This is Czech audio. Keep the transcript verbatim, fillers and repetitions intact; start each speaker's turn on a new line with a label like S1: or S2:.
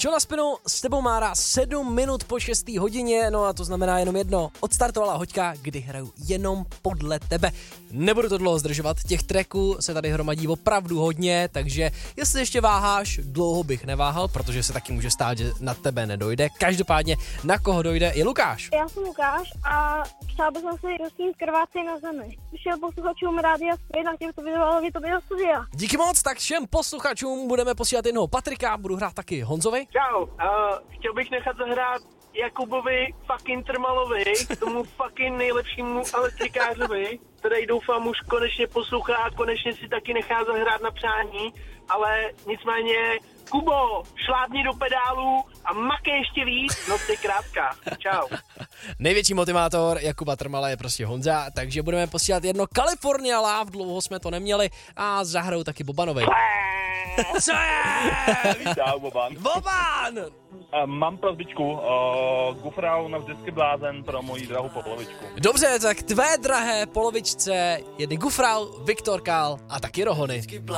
S1: Čo na spinu, s tebou má ráz sedm minut po šesté hodině, no a to znamená jenom jedno. Odstartovala hoďka, kdy hraju jenom podle tebe. Nebudu to dlouho zdržovat, těch tracků se tady hromadí opravdu hodně, takže jestli ještě váháš, dlouho bych neváhal, protože se taky může stát, že na tebe nedojde. Každopádně na koho dojde je Lukáš.
S2: Já jsem Lukáš a přál bych si dostít krváci na zemi. Všem posluchačům Rádia Spin a chtěl to vyzvalo to do studia.
S1: Díky moc, tak všem posluchačům budeme posílat jednoho Patrika, budu hrát taky Honzovi.
S3: Čau, uh, chtěl bych nechat zahrát Jakubovi fucking Trmalovi, tomu fucking nejlepšímu elektrikářovi, který doufám už konečně poslouchá a konečně si taky nechá zahrát na přání, ale nicméně Kubo, šlápni do pedálu a makej ještě víc, noc je krátká. Čau.
S1: Největší motivátor Jakuba Trmala je prostě Honza, takže budeme posílat jedno California Love, dlouho jsme to neměli a zahrajou taky Bobanovi. Co je?
S4: Čau, Boban.
S1: Boban!
S4: Uh, mám prozbičku, uh, Gufrau na vždycky blázen pro moji drahou polovičku.
S1: Dobře, tak tvé drahé polovičce jedy Gufrau, Viktor Kál a taky Rohony.